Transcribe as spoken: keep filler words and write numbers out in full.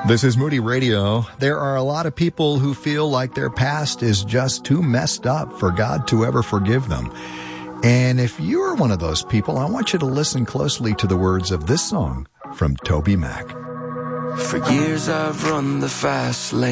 This is Moody Radio. There are a lot of people who feel like their past is just too messed up for God to ever forgive them. And if you are one of those people, I want you to listen closely to the words of this song from Toby Mac. For years I've run the fast lane.